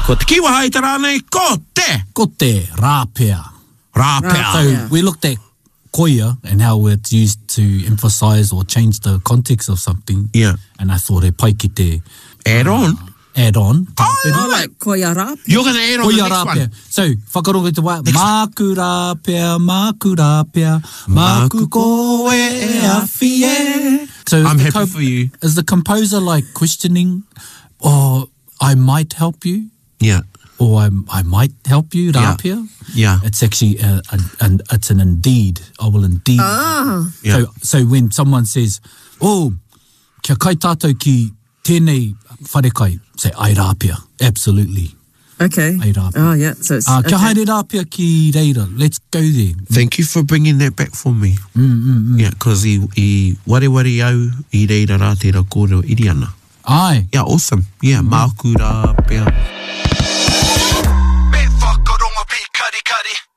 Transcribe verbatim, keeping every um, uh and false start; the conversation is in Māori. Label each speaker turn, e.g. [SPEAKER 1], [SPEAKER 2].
[SPEAKER 1] Ko te kiwa hai tara nei, ko te.
[SPEAKER 2] Ko te rāpea.
[SPEAKER 1] Rāpea.
[SPEAKER 2] So
[SPEAKER 3] Yeah.
[SPEAKER 2] we looked at koia and how it's used to emphasize or change the context of something.
[SPEAKER 1] Yeah.
[SPEAKER 2] And I thought e pai ki te
[SPEAKER 1] Add on.
[SPEAKER 2] add on.
[SPEAKER 3] Oh, like koia rāpea.
[SPEAKER 1] You're going to add on the
[SPEAKER 2] Koia
[SPEAKER 1] next
[SPEAKER 2] rāpea.
[SPEAKER 1] one.
[SPEAKER 2] So, whakarongo te wā. Māku rāpea, māku rāpea, māku koe e awhi e. So is
[SPEAKER 1] I'm
[SPEAKER 2] the
[SPEAKER 1] happy for you.
[SPEAKER 2] Is the composer like questioning, oh, I might help you?
[SPEAKER 1] Yeah.
[SPEAKER 2] Or I, I might help you,
[SPEAKER 1] Yeah.
[SPEAKER 2] rāpea?
[SPEAKER 1] Yeah.
[SPEAKER 2] It's actually, a, a, an, it's an indeed. I will indeed.
[SPEAKER 3] Ah.
[SPEAKER 1] Yeah.
[SPEAKER 2] So, so when someone says, oh, kia kai tātou ki tēnei wharekai, say, ai rāpea. Absolutely.
[SPEAKER 3] Okay.
[SPEAKER 2] Ai rāpea.
[SPEAKER 3] Oh, yeah. So it's,
[SPEAKER 2] Uh, kia
[SPEAKER 3] okay.
[SPEAKER 2] haere rāpea ki reira. Let's go there.
[SPEAKER 1] Thank you for bringing that back for me.
[SPEAKER 2] Mm, mm, mm.
[SPEAKER 1] Yeah, because i, i wareware au i reira rā te ra kōrero iri ana.
[SPEAKER 2] Ai.
[SPEAKER 1] Yeah, awesome. Yeah, mm-hmm. Māku rā pea.
[SPEAKER 4] Me whakarongo pi kari kari.